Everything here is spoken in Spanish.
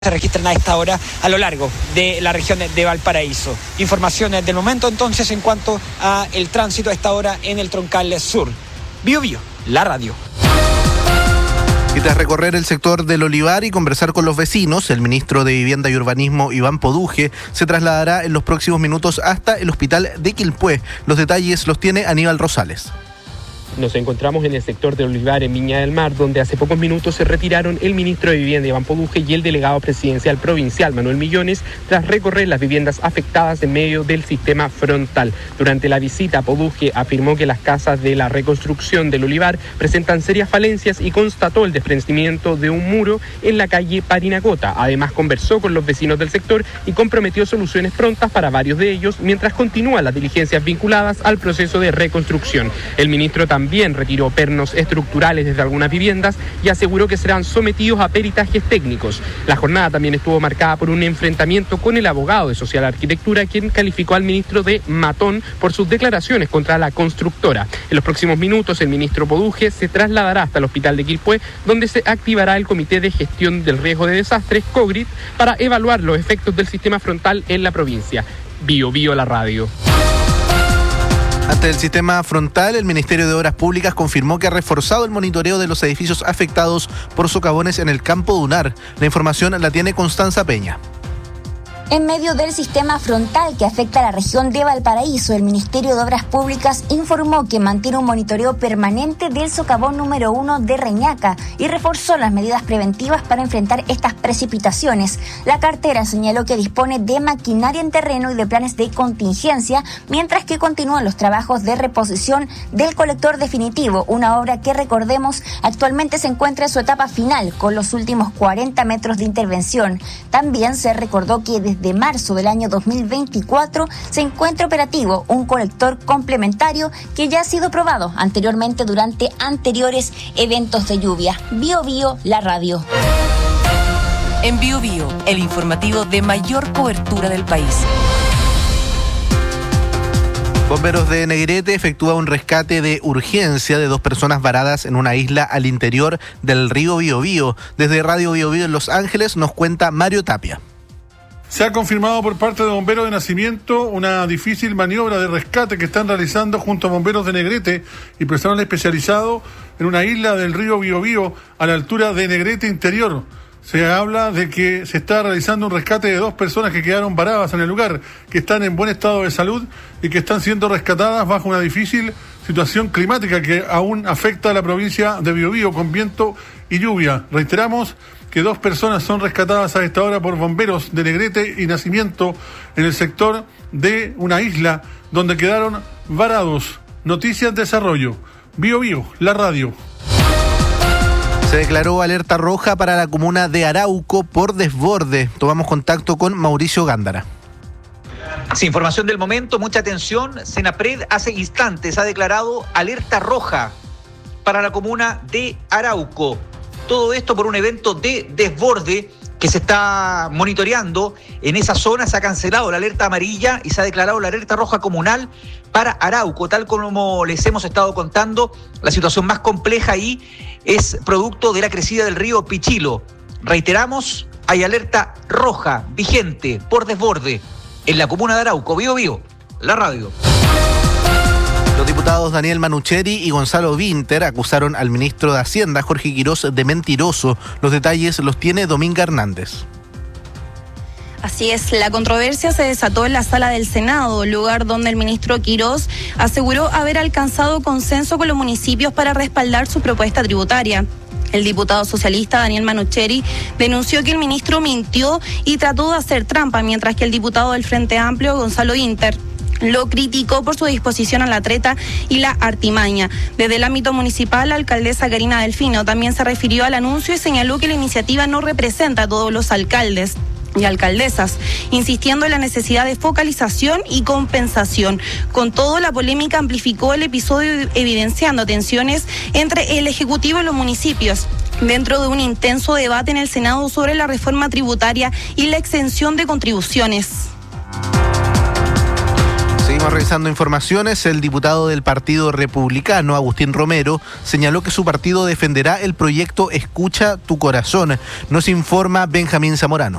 Se registran a esta hora a lo largo de la región de Valparaíso. Informaciones del momento entonces en cuanto a el tránsito a esta hora en el Troncal Sur. Bio Bio, la radio. Y tras recorrer el sector del Olivar y conversar con los vecinos, el ministro de Vivienda y Urbanismo, Iván Poduje, se trasladará en los próximos minutos hasta el hospital de Quilpué. Los detalles los tiene Aníbal Rosales. Nos encontramos en el sector de Olivar, en Viña del Mar, donde hace pocos minutos se retiraron el ministro de Vivienda, Iván Poduje, y el delegado presidencial provincial, Manuel Millones, tras recorrer las viviendas afectadas en medio del sistema frontal. Durante la visita, Poduje afirmó que las casas de la reconstrucción del Olivar presentan serias falencias y constató el desprendimiento de un muro en la calle Parinacota. Además, conversó con los vecinos del sector y comprometió soluciones prontas para varios de ellos, mientras continúan las diligencias vinculadas al proceso de reconstrucción. El ministro también retiró pernos estructurales desde algunas viviendas y aseguró que serán sometidos a peritajes técnicos. La jornada también estuvo marcada por un enfrentamiento con el abogado de Social Arquitectura, quien calificó al ministro de matón por sus declaraciones contra la constructora. En los próximos minutos, el ministro Poduje se trasladará hasta el hospital de Quilpué, donde se activará el Comité de Gestión del Riesgo de Desastres, COGRID, para evaluar los efectos del sistema frontal en la provincia. Bio Bio, la radio. Ante el sistema frontal, el Ministerio de Obras Públicas confirmó que ha reforzado el monitoreo de los edificios afectados por socavones en el Campo Dunar. La información la tiene Constanza Peña. En medio del sistema frontal que afecta a la región de Valparaíso, el Ministerio de Obras Públicas informó que mantiene un monitoreo permanente del socavón número 1 de Reñaca y reforzó las medidas preventivas para enfrentar estas precipitaciones. La cartera señaló que dispone de maquinaria en terreno y de planes de contingencia, mientras que continúan los trabajos de reposición del colector definitivo, una obra que, recordemos, actualmente se encuentra en su etapa final, con los últimos 40 metros de intervención. También se recordó que desde marzo del año 2024 se encuentra operativo un colector complementario que ya ha sido probado anteriormente durante anteriores eventos de lluvia. Bio Bio, la radio. En Bio Bio, el informativo de mayor cobertura del país. Bomberos de Negrete efectúa un rescate de urgencia de 2 personas varadas en una isla al interior del río Biobío. Desde Radio Biobío en Los Ángeles nos cuenta Mario Tapia. Se ha confirmado por parte de Bomberos de Nacimiento una difícil maniobra de rescate que están realizando junto a Bomberos de Negrete y personal especializado en una isla del río Biobío a la altura de Negrete Interior. Se habla de que se está realizando un rescate de 2 personas que quedaron varadas en el lugar, que están en buen estado de salud y que están siendo rescatadas bajo una difícil situación climática que aún afecta a la provincia de Biobío con viento y lluvia. Reiteramos que 2 personas son rescatadas a esta hora por Bomberos de Negrete y Nacimiento en el sector de una isla donde quedaron varados. Noticias de Desarrollo. Bio Bio, la radio. Se declaró alerta roja para la comuna de Arauco por desborde. Tomamos contacto con Mauricio Gándara. Sí, información del momento, mucha atención. Senapred hace instantes ha declarado alerta roja para la comuna de Arauco. Todo esto por un evento de desborde que se está monitoreando. En esa zona se ha cancelado la alerta amarilla y se ha declarado la alerta roja comunal para Arauco. Tal como les hemos estado contando, la situación más compleja ahí es producto de la crecida del río Pichilo. Reiteramos, hay alerta roja vigente por desborde en la comuna de Arauco. Bio Bio, la radio. Los diputados Daniel Manucheri y Gonzalo Vinter acusaron al ministro de Hacienda, Jorge Quirós, de mentiroso. Los detalles los tiene Dominga Hernández. Así es, la controversia se desató en la sala del Senado, lugar donde el ministro Quirós aseguró haber alcanzado consenso con los municipios para respaldar su propuesta tributaria. El diputado socialista Daniel Manucheri denunció que el ministro mintió y trató de hacer trampa, mientras que el diputado del Frente Amplio, Gonzalo Vinter, lo criticó por su disposición a la treta y la artimaña. Desde el ámbito municipal, la alcaldesa Karina Delfino también se refirió al anuncio y señaló que la iniciativa no representa a todos los alcaldes y alcaldesas, insistiendo en la necesidad de focalización y compensación. Con todo, la polémica amplificó el episodio, evidenciando tensiones entre el Ejecutivo y los municipios, dentro de un intenso debate en el Senado sobre la reforma tributaria y la exención de contribuciones. Seguimos revisando informaciones. El diputado del Partido Republicano, Agustín Romero, señaló que su partido defenderá el proyecto Escucha tu Corazón. Nos informa Benjamín Zamorano.